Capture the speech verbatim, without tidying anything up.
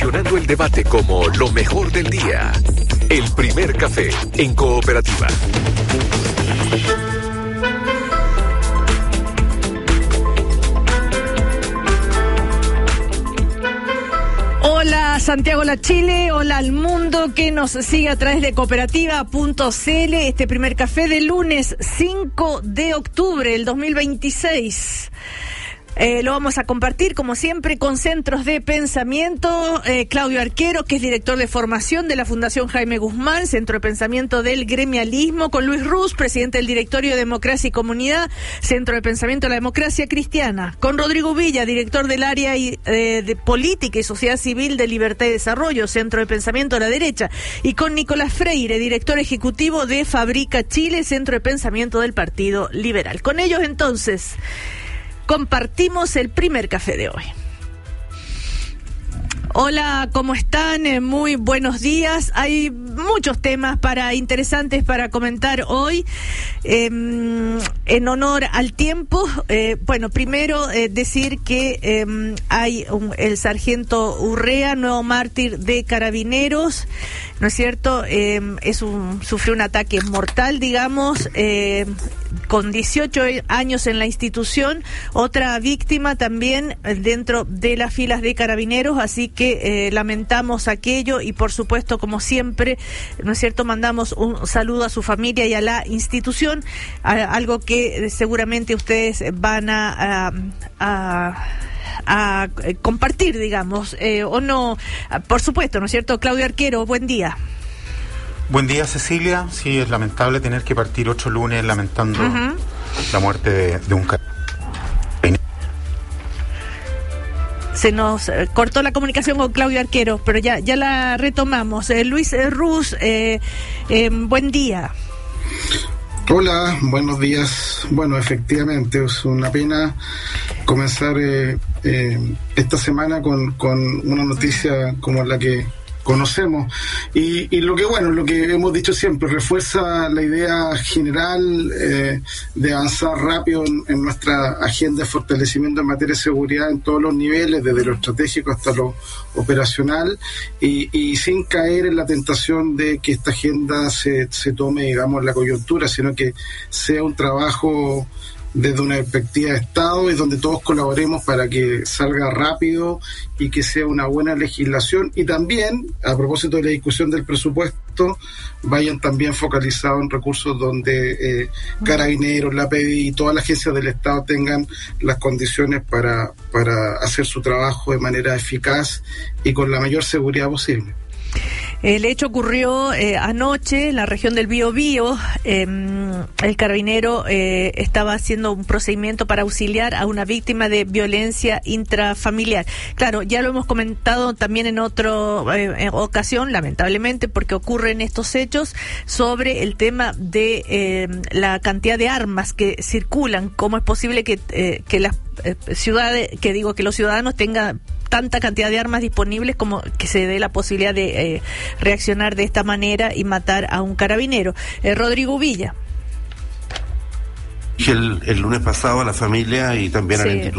posicionando el debate como lo mejor del día. El primer café en Cooperativa. Hola Santiago La Chile, hola al mundo que nos sigue a través de cooperativa punto c l. Este primer café del lunes cinco de octubre del dos mil veintiséis. Eh, lo vamos a compartir, como siempre, con Centros de Pensamiento. Eh, Claudio Arquero, que es director de formación de la Fundación Jaime Guzmán, Centro de Pensamiento del Gremialismo, con Luis Ruz, presidente del Directorio de Democracia y Comunidad, Centro de Pensamiento de la Democracia Cristiana, con Rodrigo Villa, director del área eh, de Política y Sociedad Civil de Libertad y Desarrollo, Centro de Pensamiento de la Derecha, y con Nicolás Freire, director ejecutivo de Fabrica Chile, Centro de Pensamiento del Partido Liberal. Con ellos, entonces, compartimos el primer café de hoy. Hola, ¿cómo están? Eh, muy buenos días. Hay muchos temas para interesantes para comentar hoy. Eh, en honor al tiempo, eh, bueno, primero eh, decir que eh, hay un, el sargento Urrea, nuevo mártir de Carabineros, ¿no es cierto? Eh, es un, sufrió un ataque mortal, digamos, eh, con dieciocho años en la institución, otra víctima también dentro de las filas de Carabineros, así que eh, lamentamos aquello y por supuesto, como siempre, ¿no es cierto?, mandamos un saludo a su familia y a la institución, a, algo que seguramente ustedes van a, a, a a compartir, digamos, eh, o no, por supuesto, ¿no es cierto? Claudio Arquero, buen día. Buen día, Cecilia. Sí, es lamentable tener que partir otro lunes lamentando uh-huh. la muerte de, de un carabinero. Se nos eh, cortó la comunicación con Claudio Arquero, pero ya ya la retomamos. Eh, Luis eh, Ruz, eh, eh, buen día. Hola, buenos días. Bueno, efectivamente, es una pena comenzar eh, eh, esta semana con, con una noticia como la que conocemos y, y lo que bueno, lo que hemos dicho siempre, refuerza la idea general eh, de avanzar rápido en, en nuestra agenda de fortalecimiento en materia de seguridad en todos los niveles, desde lo estratégico hasta lo operacional, y, y sin caer en la tentación de que esta agenda se, se tome, digamos, la coyuntura, sino que sea un trabajo desde una perspectiva de Estado y donde todos colaboremos para que salga rápido y que sea una buena legislación, y también, a propósito de la discusión del presupuesto, vayan también focalizados en recursos donde eh, Carabineros, la P D I y todas las agencias del Estado tengan las condiciones para, para hacer su trabajo de manera eficaz y con la mayor seguridad posible. El hecho ocurrió eh, anoche en la región del Biobío. Eh, el carabinero eh, estaba haciendo un procedimiento para auxiliar a una víctima de violencia intrafamiliar. Claro, ya lo hemos comentado también en otra eh, ocasión, lamentablemente, porque ocurren estos hechos, sobre el tema de eh, la cantidad de armas que circulan. ¿Cómo es posible que, eh, que las eh, ciudades, que digo, que los ciudadanos tengan tanta cantidad de armas disponibles como que se dé la posibilidad de eh, reaccionar de esta manera y matar a un carabinero? Eh, Rodrigo Villa. El, el lunes pasado a la familia y también sí. a la institución